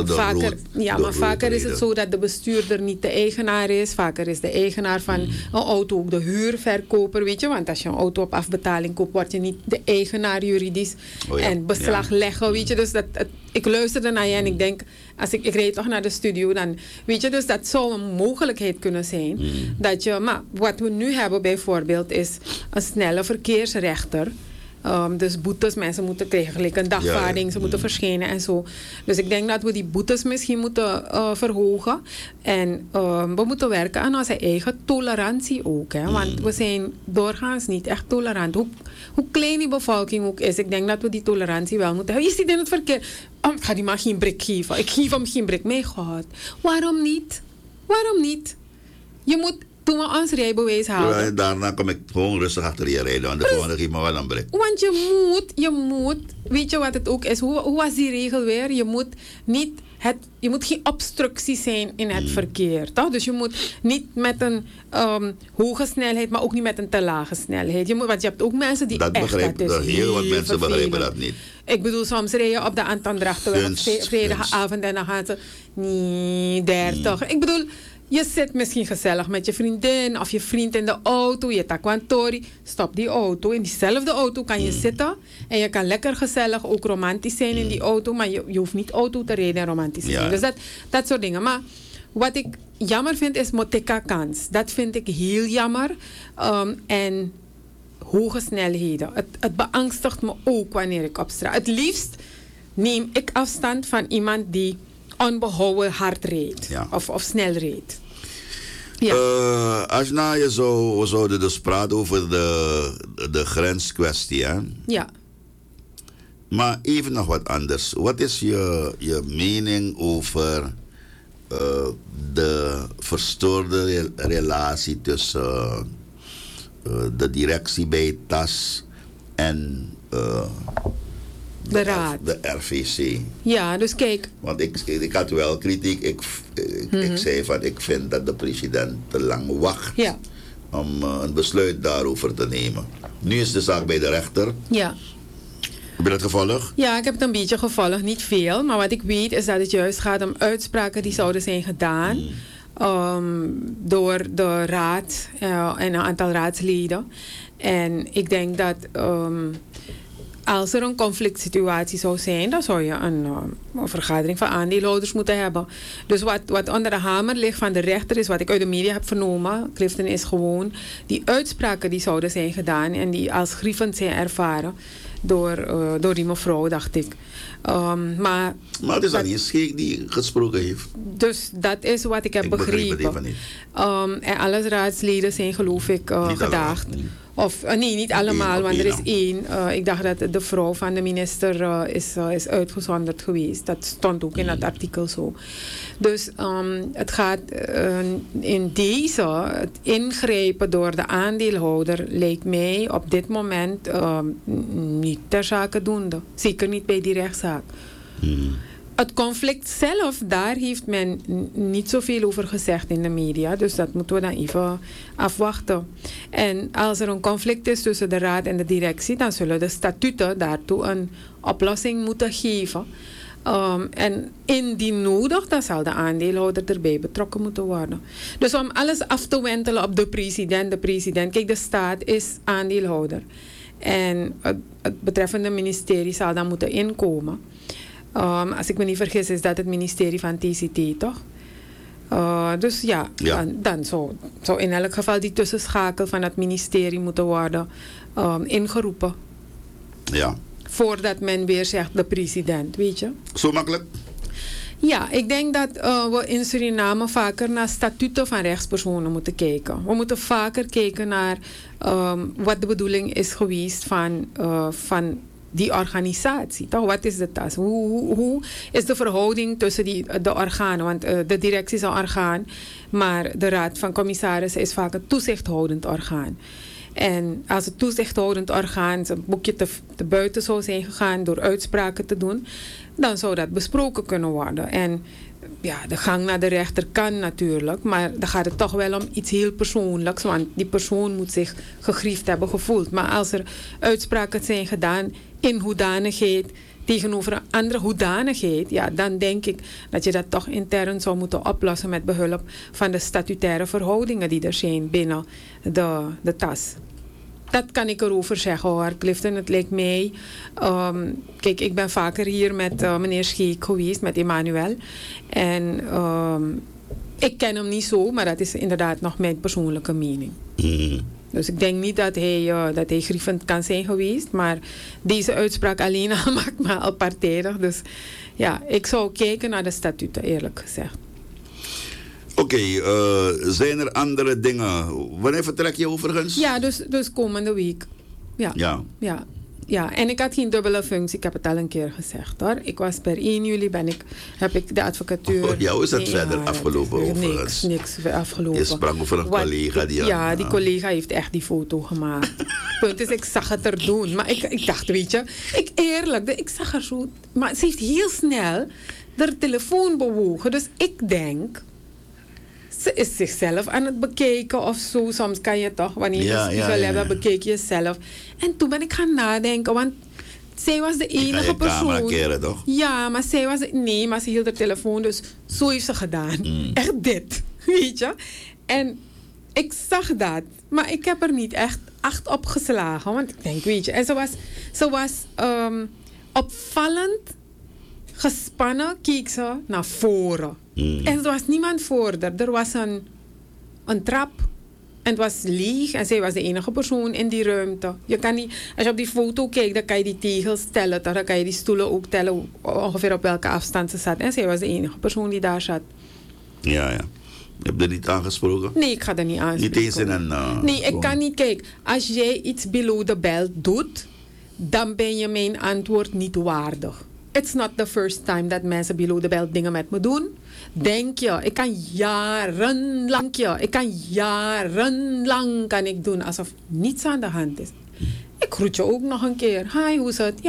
Vaker is het zo dat de bestuurder niet de eigenaar is. Vaker is de eigenaar van een auto ook de huurverkoper, weet je. Want als je een auto op afbetaling koopt, word je niet de eigenaar juridisch. En beslag leggen, weet je. Dus ik luisterde naar je en ik denk, als ik reed toch naar de studio, dan weet je, dus dat zou een mogelijkheid kunnen zijn. Dat je, maar wat we nu hebben bijvoorbeeld is een snelle verkeersrechter. Dus boetes, mensen moeten krijgen gelijk een dagvaarding, ze moeten verschijnen en zo. Dus ik denk dat we die boetes misschien moeten verhogen. En we moeten werken aan onze eigen tolerantie ook. Hè? Want we zijn doorgaans niet echt tolerant. Hoe klein die bevolking ook is, ik denk dat we die tolerantie wel moeten hebben. Je ziet in het verkeer, ik ga die maar geen brik geven. Ik geef hem geen brik. Mijn god, waarom niet? Waarom niet? Je moet... Toen we ons rijbewijs haalden. Ja, daarna kom ik gewoon rustig achter je rijden. Want de volgende geef me wel een brik. Want je moet, weet je wat het ook is? Hoe was die regel weer? Je moet geen obstructie zijn in het verkeer. Toch? Dus je moet niet met een hoge snelheid, maar ook niet met een te lage snelheid. Want je hebt ook mensen die dat echt... Heel wat mensen begrijpen dat niet. Ik bedoel, soms rijden op de Antandrachteweg op vrijdagavond en dan gaan ze 30. Ik bedoel... Je zit misschien gezellig met je vriendin of je vriend in de auto, je takwantori. Stop die auto. In diezelfde auto kan je zitten en je kan lekker gezellig, ook romantisch zijn in die auto. Maar je hoeft niet auto te rijden en romantisch te zijn. Dus dat soort dingen. Maar wat ik jammer vind is Moteka kans. Dat vind ik heel jammer. En hoge snelheden. Het beangstigt me ook wanneer ik op straat. Het liefst neem ik afstand van iemand die onbehouden hard reed. Ja. Of snel reed. Ja. Ajna, we zouden dus praten over de grenskwestie. Hè? Ja. Maar even nog wat anders. Wat is je mening over de verstoorde relatie tussen de directie bij TAS en de raad. De RVC? Ja, dus kijk. Want ik had wel kritiek. Ik zei van, ik vind dat de president te lang wacht om een besluit daarover te nemen. Nu is de zaak bij de rechter. Ja. Heb je dat gevolgd? Ja, ik heb het een beetje gevolgd. Niet veel. Maar wat ik weet is dat het juist gaat om uitspraken die zouden zijn gedaan door de raad en een aantal raadsleden. En ik denk dat als er een conflict situatie zou zijn, dan zou je een vergadering van aandeelhouders moeten hebben. Dus wat onder de hamer ligt van de rechter is, wat ik uit de media heb vernomen, Clifton, is gewoon die uitspraken die zouden zijn gedaan en die als grievend zijn ervaren door die mevrouw, dacht ik. Maar het is dan niet Scheek die gesproken heeft. Dus dat is wat ik heb begrepen. En alle raadsleden zijn, geloof ik, gedaagd. Of nee, niet allemaal, want er is één. Ik dacht dat de vrouw van de minister is uitgezonderd geweest. Dat stond ook in dat artikel zo. Dus het gaat in deze, het ingrijpen door de aandeelhouder, lijkt mij op dit moment niet ter zake doende. Zeker niet bij die rechtszaak. Het conflict zelf, daar heeft men niet zoveel over gezegd in de media. Dus dat moeten we dan even afwachten. En als er een conflict is tussen de raad en de directie, dan zullen de statuten daartoe een oplossing moeten geven. En indien nodig, dan zal de aandeelhouder erbij betrokken moeten worden. Dus om alles af te wentelen op de president. Kijk, de staat is aandeelhouder. En het betreffende ministerie zal dan moeten inkomen. Als ik me niet vergis, is dat het ministerie van TCT, toch? Dus ja. Dan zou in elk geval die tussenschakel van het ministerie moeten worden ingeroepen. Ja. Voordat men weer zegt de president, weet je? Zo makkelijk? Ja, ik denk dat we in Suriname vaker naar statuten van rechtspersonen moeten kijken. We moeten vaker kijken naar wat de bedoeling is geweest van die organisatie. Toch? Wat is de TAS? Hoe is de verhouding tussen de organen? Want de directie is een orgaan, maar de raad van commissarissen is vaak een toezichthoudend orgaan. En als het toezichthoudend orgaan een boekje te buiten zou zijn gegaan door uitspraken te doen, dan zou dat besproken kunnen worden. En ja, de gang naar de rechter kan natuurlijk, maar dan gaat het toch wel om iets heel persoonlijks, want die persoon moet zich gegriefd hebben gevoeld. Maar als er uitspraken zijn gedaan in hoedanigheid tegenover een andere hoedanigheid, ja, dan denk ik dat je dat toch intern zou moeten oplossen met behulp van de statutaire verhoudingen die er zijn binnen de TAS. Dat kan ik erover zeggen hoor, Clifton. Het lijkt mij... kijk, ik ben vaker hier met meneer Scheek geweest, met Emmanuel. En ik ken hem niet zo, maar dat is inderdaad nog mijn persoonlijke mening. Dus ik denk niet dat hij grievend kan zijn geweest. Maar deze uitspraak alleen al maakt me al partijdig. Dus ja, ik zou kijken naar de statuten, eerlijk gezegd. Oké, zijn er andere dingen? Wanneer vertrek je overigens? Ja, dus komende week. Ja, en ik had geen dubbele functie. Ik heb het al een keer gezegd hoor. Ik was per 1 juli heb ik de advocatuur. Oh, jou is het verder afgelopen overigens? Niks afgelopen. Je sprak over een collega die... Ja, die collega heeft echt die foto gemaakt. Punt is, ik zag het er doen. Maar ik dacht, weet je, ik zag er zo... Maar ze heeft heel snel de telefoon bewogen. Dus ik denk... Ze is zichzelf aan het bekijken of zo. Soms kan je toch, wanneer je een spiegel hebt, bekeek je jezelf. En toen ben ik gaan nadenken, want zij was de enige persoon. Keren, toch? Ja, maar zij was... Nee, maar ze hield de telefoon, dus zo heeft ze gedaan. Echt dit, weet je. En ik zag dat, maar ik heb er niet echt acht op geslagen. Want ik denk, weet je... En ze was opvallend gespannen, keek ze naar voren. En er was niemand voor haar. Er was een trap. En het was leeg en zij was de enige persoon in die ruimte. Je kan niet, als je op die foto kijkt, dan kan je die tegels tellen. Dan kan je die stoelen ook tellen ongeveer op welke afstand ze zat. En zij was de enige persoon die daar zat. Ja. Heb je dat niet aangesproken? Nee, ik ga dat niet aanspreken. Niet eens in een... nee, ik kan niet. Kijk, als jij iets below the belt doet, dan ben je mijn antwoord niet waardig. It's not the first time dat mensen below the belt dingen met me doen. Denk je, ik kan jarenlang kan ik doen alsof niets aan de hand is. Ik groet je ook nog een keer. Hi, hoe is het? Ja.